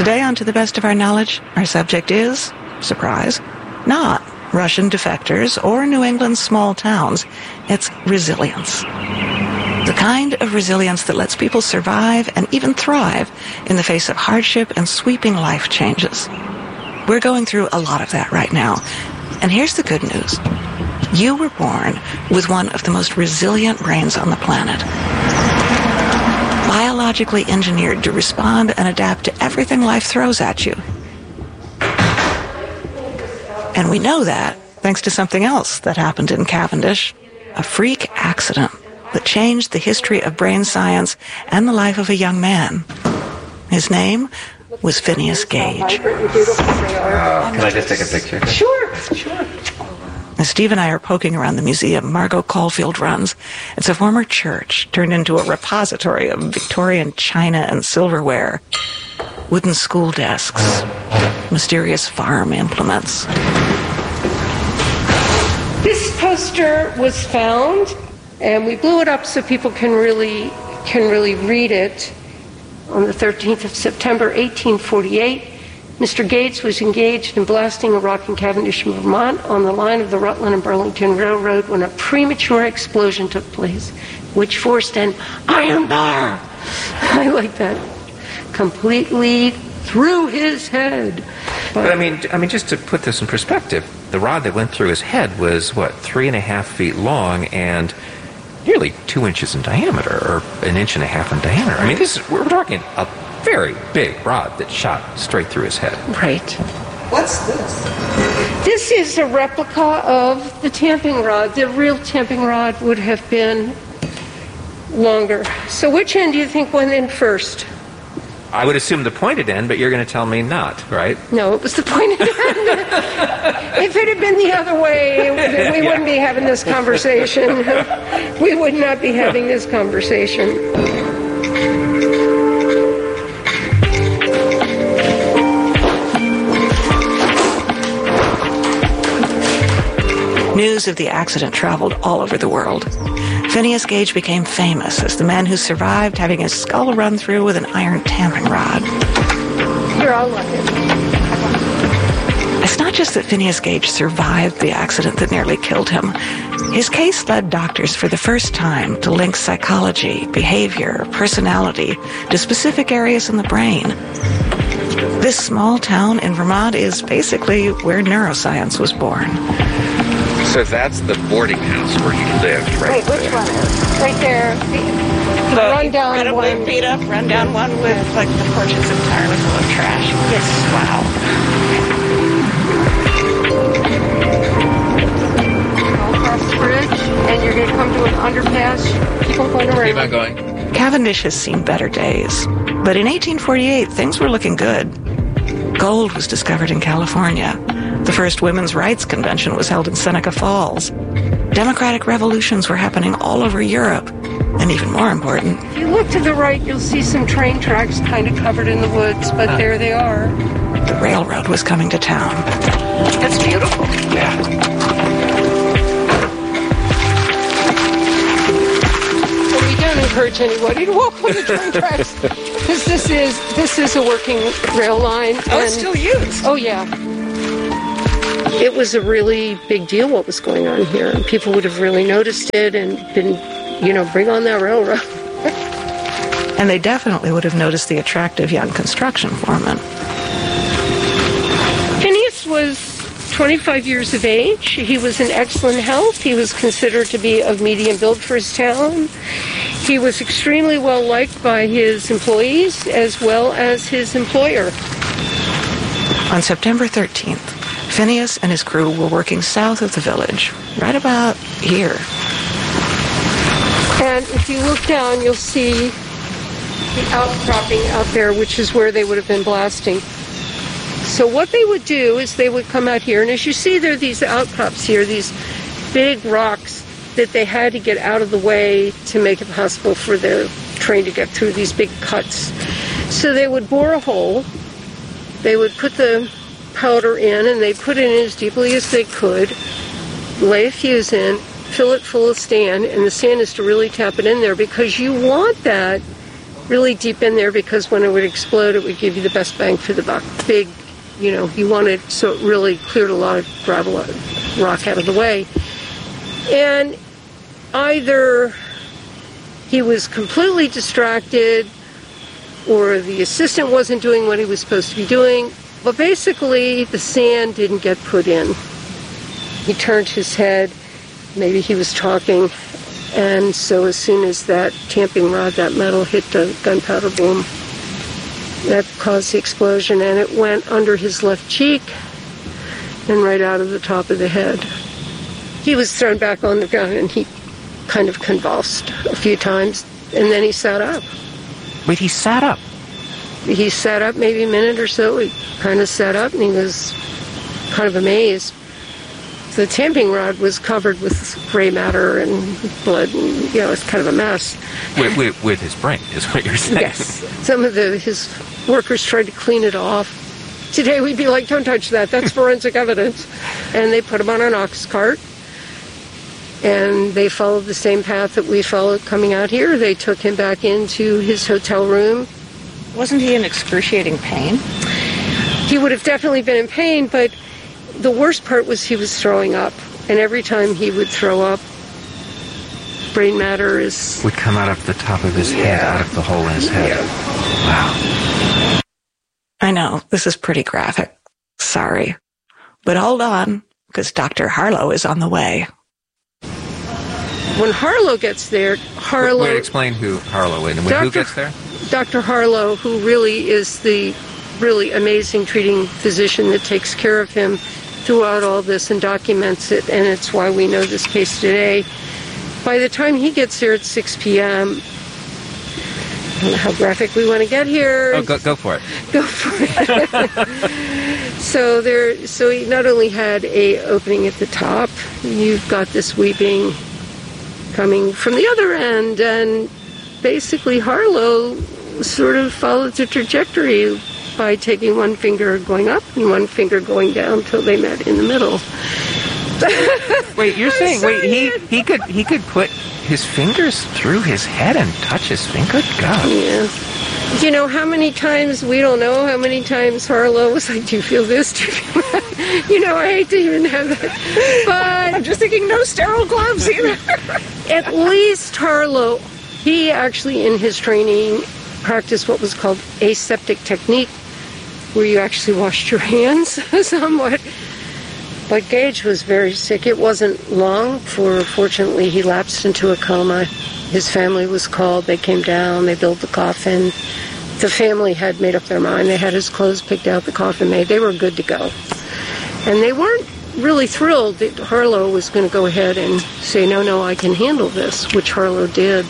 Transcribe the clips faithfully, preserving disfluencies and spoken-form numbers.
Today, on To the Best of Our Knowledge, our subject is, surprise, not Russian defectors or New England's small towns. It's resilience. The kind of resilience that lets people survive and even thrive in the face of hardship and sweeping life changes. We're going through a lot of that right now. And here's the good news. You were born with one of the most resilient brains on the planet. Biologically engineered to respond and adapt to everything life throws at you. And we know that thanks to something else that happened in Cavendish, a freak accident that changed the history of brain science and the life of a young man. His name was Phineas Gage. Uh, can I just take a picture? Sure, sure. As Steve and I are poking around the museum Margot Caulfield runs, it's a former church turned into a repository of Victorian china and silverware, wooden school desks, mysterious farm implements. This poster was found, and we blew it up so people can really can really read it. On the thirteenth of September, eighteen forty-eight, Mister Gates was engaged in blasting a rock in Cavendish, Vermont, on the line of the Rutland and Burlington Railroad when a premature explosion took place, which forced an iron bar, I like that, completely through his head. But, but I mean, I mean, just to put this in perspective, the rod that went through his head was, what, three and a half feet long and nearly two inches in diameter, or an inch and a half in diameter. I mean, this is, we're talking a very big rod that shot straight through his head. Right. What's this? This is a replica of the tamping rod. The real tamping rod would have been longer. So which end do you think went in first? I would assume the pointed end, but you're going to tell me not, right? No, it was the pointed end. If it had been the other way, we yeah. wouldn't be having this conversation. We would not be having this conversation. News of the accident traveled all over the world. Phineas Gage became famous as the man who survived having his skull run through with an iron tamping rod. Here, I'll look it. It's not just that Phineas Gage survived the accident that nearly killed him. His case led doctors for the first time to link psychology, behavior, personality to specific areas in the brain. This small town in Vermont is basically where neuroscience was born. So that's the boarding house where he lived, right? Wait, which one? Right there. The, the rundown incredibly one. beat up, rundown one with like the porch is entirely full of trash. Yes. Wow. Go across the bridge, and you're going to come to an underpass. Keep on going around. Keep on going. Cavendish has seen better days, but in eighteen forty-eight, things were looking good. Gold was discovered in California. The first women's rights convention was held in Seneca Falls. Democratic revolutions were happening all over Europe. And even more important, If you look to the right, you'll see some train tracks kind of covered in the woods, but uh, there they are. The railroad was coming to town. That's beautiful. Yeah. So we don't encourage anybody to walk on the train tracks, because this is this is a working rail line. Oh, and, it's still used. Oh, yeah. It was a really big deal what was going on here, and people would have really noticed it and been, you know, bring on that railroad. And they definitely would have noticed the attractive young construction foreman. Phineas was twenty-five years of age. He was in excellent health. He was considered to be of medium build for his town. He was extremely well liked by his employees as well as his employer. On September thirteenth, Phineas and his crew were working south of the village, right about here. And if you look down, you'll see the outcropping out there, which is where they would have been blasting. So what they would do is they would come out here, and as you see, there are these outcrops here, these big rocks that they had to get out of the way to make it possible for their train to get through these big cuts. So they would bore a hole, they would put the powder in, and they put it in as deeply as they could, lay a fuse in, fill it full of sand, and the sand is to really tap it in there, because you want that really deep in there because when it would explode, it would give you the best bang for the buck. Big, you know, you wanted, so it really cleared a lot of gravel, rock out of the way. And either he was completely distracted or the assistant wasn't doing what he was supposed to be doing, but basically the sand didn't get put in. He turned his head, maybe he was talking, and so as soon as that tamping rod, that metal, hit the gunpowder boom, that caused the explosion, and it went under his left cheek and right out of the top of the head. He was thrown back on the ground, and he kind of convulsed a few times, and then he sat up. Wait, he sat up? He sat up maybe a minute or so. He kind of sat up, and he was kind of amazed. The tamping rod was covered with gray matter and blood, and, you know, it's kind of a mess. With, with, with his brain, is what you're saying. Yes. Some of the his workers tried to clean it off. Today we'd be like, don't touch that, that's forensic evidence. And they put him on an ox cart, and they followed the same path that we followed coming out here. They took him back into his hotel room. Wasn't he in excruciating pain? He would have definitely been in pain, but the worst part was he was throwing up, and every time he would throw up, brain matter is... would come out of the top of his head, Yeah. out of the hole in his head. Yeah. Wow. I know, this is pretty graphic. Sorry. But hold on, because Doctor Harlow is on the way. When Harlow gets there, Harlow... Wait, explain who Harlow is. And Doctor who gets there? Doctor Harlow, who really is the really amazing treating physician that takes care of him throughout all this and documents it, and it's why we know this case today. By the time he gets here at six p.m., I don't know how graphic we want to get here. Oh, go, go for it. Go for it. so there, so he not only had a opening at the top, you've got this weeping coming from the other end, and basically Harlow sort of followed the trajectory by taking one finger going up and one finger going down till they met in the middle. Wait, you're I'm saying sorry. wait he he could he could put his fingers through his head and touch his finger? Good God. Yeah. You know, how many times, we don't know how many times Harlow was like, do you feel this? Do you feel that? You know, I hate to even have that. But I'm just thinking no sterile gloves either. at least Harlow, he actually in his training practiced what was called aseptic technique, where you actually washed your hands somewhat. But Gage was very sick. It wasn't long for, fortunately, he lapsed into a coma. His family was called. They came down. They built the coffin. The family had made up their mind. They had his clothes picked out, the coffin made. They were good to go. And they weren't really thrilled that Harlow was going to go ahead and say, no, no, I can handle this, which Harlow did.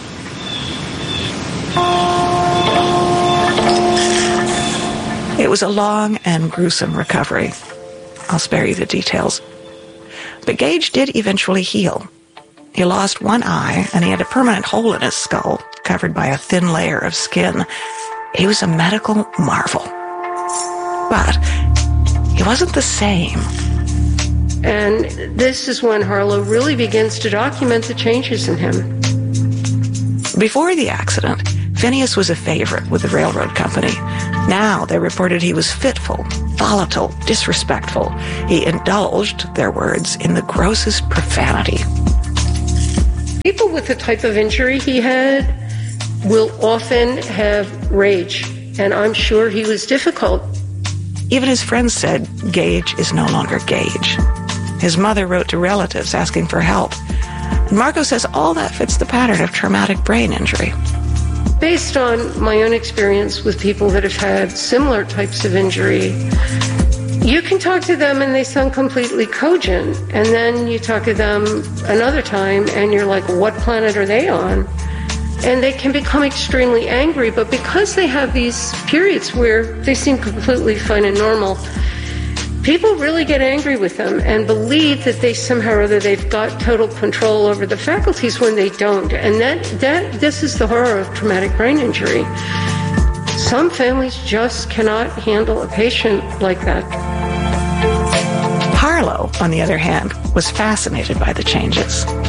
It was a long and gruesome recovery. I'll spare you the details. But Gage did eventually heal. He lost one eye, and he had a permanent hole in his skull, covered by a thin layer of skin. He was a medical marvel. But he wasn't the same. And this is when Harlow really begins to document the changes in him. Before the accident, Phineas was a favorite with the railroad company. Now they reported he was fitful, volatile, disrespectful. He indulged, their words, in the grossest profanity. People with the type of injury he had will often have rage, and I'm sure he was difficult. Even his friends said Gage is no longer Gage. His mother wrote to relatives asking for help. And Margot says all that fits the pattern of traumatic brain injury. Based on my own experience with people that have had similar types of injury, you can talk to them and they sound completely cogent. And then you talk to them another time and you're like, what planet are they on? And they can become extremely angry, but because they have these periods where they seem completely fine and normal, people really get angry with them and believe that they somehow or other they've got total control over the faculties when they don't. And that, that this is the horror of traumatic brain injury. Some families just cannot handle a patient like that. Harlow, on the other hand, was fascinated by the changes.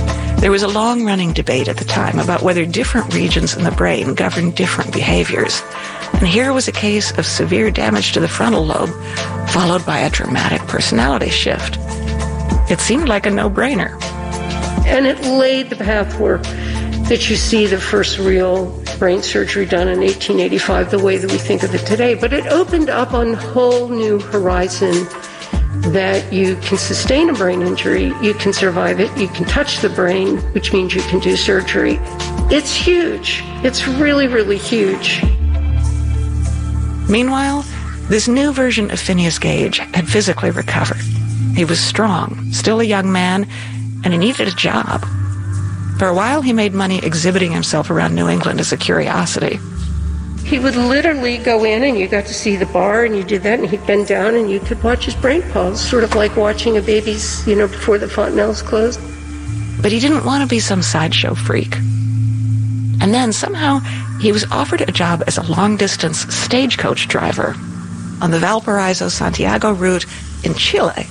There was a long-running debate at the time about whether different regions in the brain governed different behaviors. And here was a case of severe damage to the frontal lobe, followed by a dramatic personality shift. It seemed like a no-brainer. And it laid the pathwork that you see the first real brain surgery done in eighteen eighty-five, the way that we think of it today. But it opened up a whole new horizon that you can sustain a brain injury, you can survive it, you can touch the brain, which means you can do surgery. It's huge. It's really, really huge. Meanwhile, this new version of Phineas Gage had physically recovered. He was strong, still a young man, and he needed a job. For a while, he made money exhibiting himself around New England as a curiosity. He would literally go in and you got to see the bar and you did that and he'd bend down and you could watch his brain pulse, sort of like watching a baby's, you know, before the fontanelles closed. But he didn't want to be some sideshow freak. And then somehow he was offered a job as a long-distance stagecoach driver on the Valparaiso-Santiago route in Chile.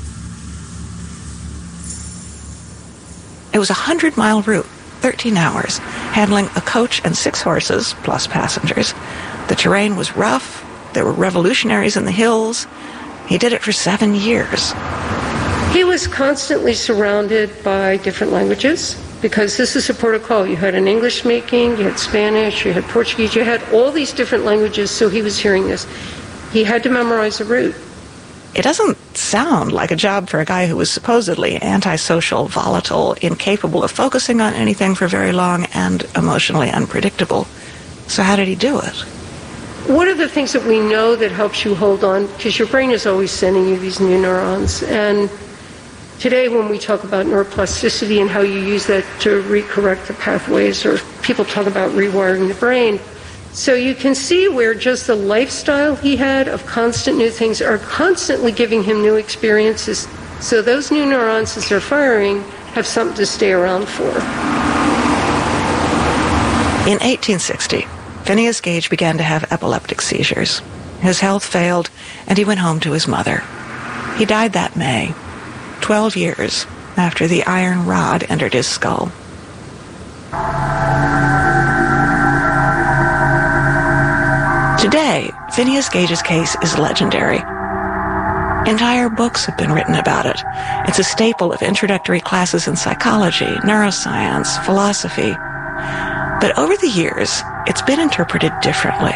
It was a hundred-mile route, thirteen hours, handling a coach and six horses, plus passengers. The terrain was rough. There were revolutionaries in the hills. He did it for seven years. He was constantly surrounded by different languages, because this is a protocol. You had an English speaking, you had Spanish, you had Portuguese, you had all these different languages, so he was hearing this. He had to memorize the route. It doesn't sound like a job for a guy who was supposedly antisocial, volatile, incapable of focusing on anything for very long, and emotionally unpredictable. So how did he do it? One of the things that we know that helps you hold on, because your brain is always sending you these new neurons, and today when we talk about neuroplasticity and how you use that to recorrect the pathways, or people talk about rewiring the brain, so you can see where just the lifestyle he had of constant new things are constantly giving him new experiences. So those new neurons, as they're firing, have something to stay around for. In eighteen sixty, Phineas Gage began to have epileptic seizures. His health failed, and he went home to his mother. He died that May, twelve years after the iron rod entered his skull. Today, Phineas Gage's case is legendary. Entire books have been written about it. It's a staple of introductory classes in psychology, neuroscience, philosophy. But over the years, it's been interpreted differently.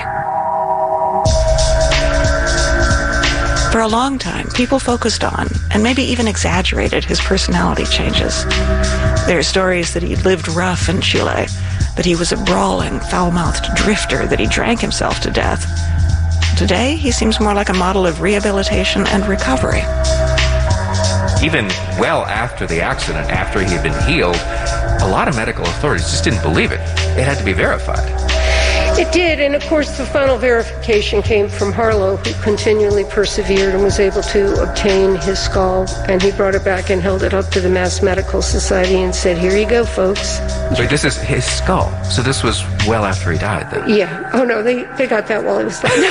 For a long time, people focused on, and maybe even exaggerated, his personality changes. There are stories that he lived rough in Chile, that he was a brawling, foul-mouthed drifter, that he drank himself to death. Today, he seems more like a model of rehabilitation and recovery. Even well after the accident, after he had been healed, a lot of medical authorities just didn't believe it. It had to be verified. It did, and of course the final verification came from Harlow, who continually persevered and was able to obtain his skull, and he brought it back and held it up to the Mass Medical Society and said, here you go, folks. So this is his skull. So this was well after he died, then? Yeah. Oh, no, they, they got that while he was dead.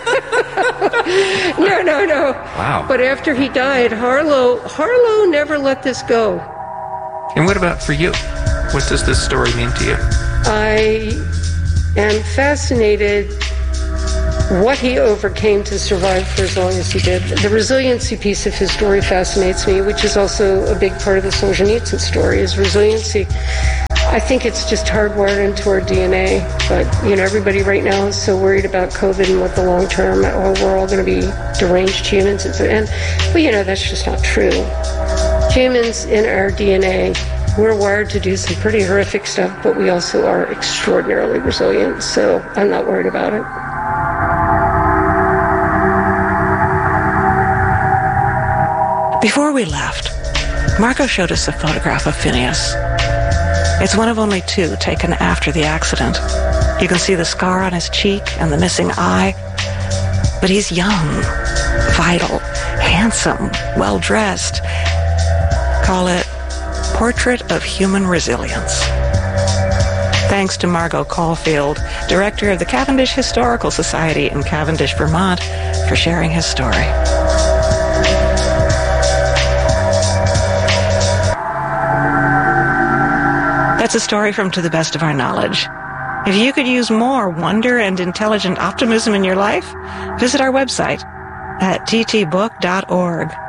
No, no, no. Wow. But after he died, Harlow, Harlow never let this go. And what about for you? What does this story mean to you? I am fascinated what he overcame to survive for as long as he did. The resiliency piece of his story fascinates me, which is also a big part of the Solzhenitsyn story, is resiliency. I think it's just hardwired into our D N A, but, you know, everybody right now is so worried about COVID and what the long term, oh, we're all going to be deranged humans, and, but, you know, that's just not true. Humans in our D N A, we're wired to do some pretty horrific stuff, but we also are extraordinarily resilient, so I'm not worried about it. Before we left, Marco showed us a photograph of Phineas. It's one of only two taken after the accident. You can see the scar on his cheek and the missing eye, but he's young, vital, handsome, well-dressed. Call it Portrait of Human Resilience. Thanks to Margot Caulfield, director of the Cavendish Historical Society in Cavendish, Vermont, for sharing his story. That's a story from To the Best of Our Knowledge. If you could use more wonder and intelligent optimism in your life, visit our website at t t book dot org.